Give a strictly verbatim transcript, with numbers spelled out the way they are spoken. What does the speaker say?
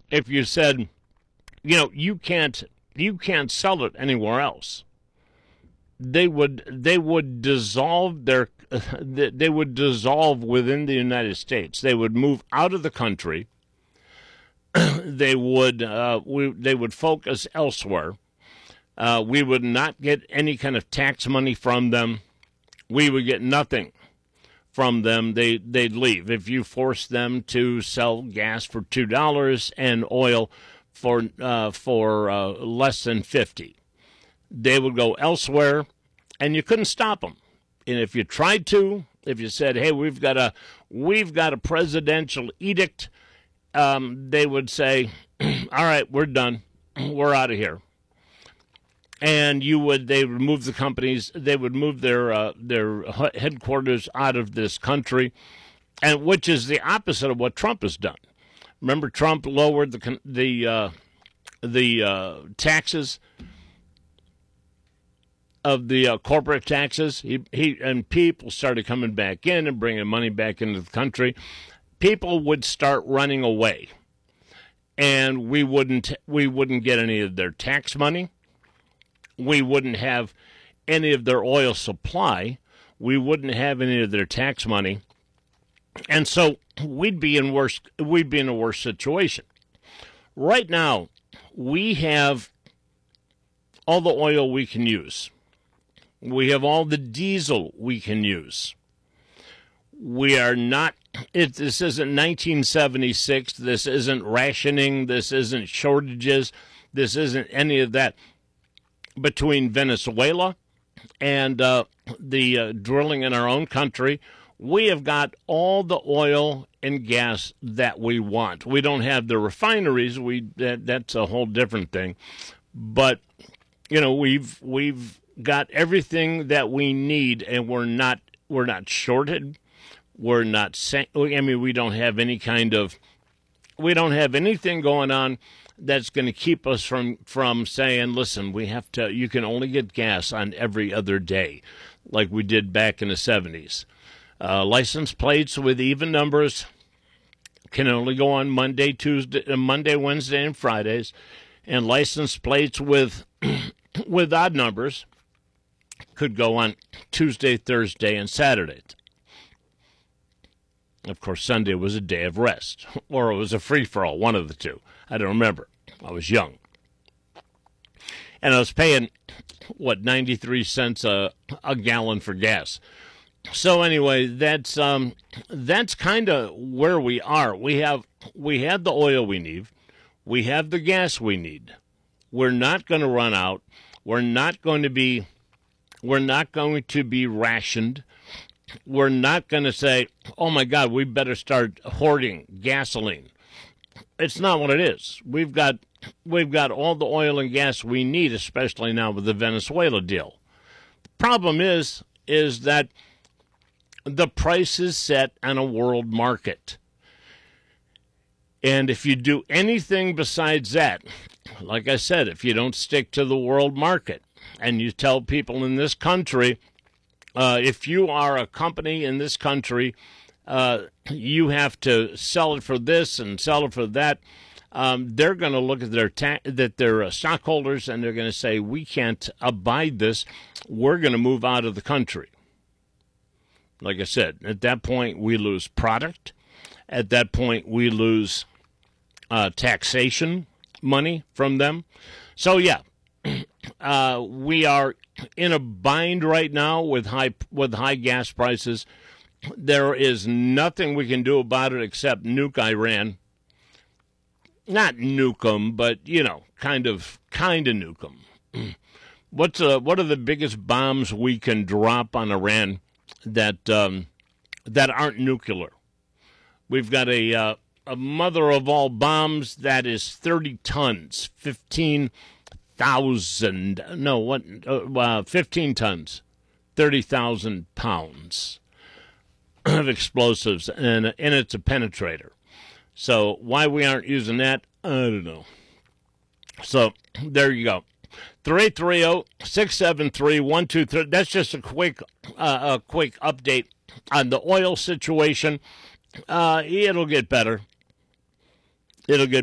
if you said, you know, you can't you can't sell it anywhere else, they would they would dissolve their they would dissolve within the United States. They would move out of the country. They would uh, we, they would focus elsewhere. Uh, we would not get any kind of tax money from them. We would get nothing from them. They they'd leave if you forced them to sell gas for two dollars and oil for uh, for uh, less than fifty. They would go elsewhere, and you couldn't stop them. And if you tried to, if you said, "Hey, we've got a we've got a presidential edict," um, they would say, "All right, we're done. We're out of here." And you would they would move the companies. They would move their uh, their headquarters out of this country, and which is the opposite of what Trump has done. Remember, Trump lowered the the uh, the uh, taxes of the uh, corporate taxes. He he and people started coming back in and bringing money back into the country. People would start running away, and we wouldn't we wouldn't get any of their tax money. We wouldn't have any of their oil supply. We wouldn't have any of their tax money, and so we'd be in worse. We'd be in a worse situation. Right now, we have all the oil we can use. We have all the diesel we can use. We are not. It, this isn't nineteen seventy-six. This isn't rationing. This isn't shortages. This isn't any of that. Between Venezuela and uh, the uh, drilling in our own country, we have got all the oil and gas that we want. We don't have the refineries. We that, that's a whole different thing. But you know, we've we've got everything that we need, and we're not we're not shorted. We're not. I mean, we don't have any kind of we don't have anything going on that's going to keep us from, from saying, listen, we have to, you can only get gas on every other day, like we did back in the seventies. Uh, license plates with even numbers can only go on Monday, Tuesday, uh, Monday, Wednesday, and Fridays, and license plates with with odd numbers could go on Tuesday, Thursday, and Saturday. Of course, Sunday was a day of rest, or it was a free-for-all, one of the two. I don't remember. I was young. And I was paying, what, ninety-three cents a, a gallon for gas. So anyway, that's um, that's kind of where we are. We have we have the oil we need. We have the gas we need. We're not going to run out. We're not going to be we're not going to be rationed. We're not going to say, oh, my God, we better start hoarding gasoline. It's not what it is. We've got we've got all the oil and gas we need, especially now with the Venezuela deal. The problem is, is that the price is set on a world market. And if you do anything besides that, like I said, if you don't stick to the world market and you tell people in this country, Uh, if you are a company in this country, uh, you have to sell it for this and sell it for that. Um, they're going to look at their ta- that their uh, stockholders, and they're going to say, "We can't abide this. We're going to move out of the country." Like I said, at that point, we lose product. At that point, we lose uh, taxation money from them. So yeah, uh, we are in a bind right now with high with high gas prices. There is nothing we can do about it except nuke Iran. Not nuke them, but you know, kind of kind of nuke them. What's uh, what are the biggest bombs we can drop on Iran that um, that aren't nuclear? We've got a uh, a mother of all bombs that is thirty tons, fifteen. Thousand no what uh, fifteen tons, thirty thousand pounds of explosives, and and it's a penetrator. So why we aren't using that, I don't know. So there you go. three eight three zero, six seven three, one two three. That's just a quick uh, a quick update on the oil situation. Uh, it'll get better. It'll get